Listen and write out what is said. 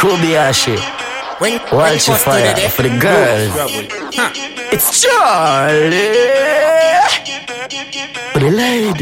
Kobayashi. Watch your fire for the girls. It's Charlie for the ladies.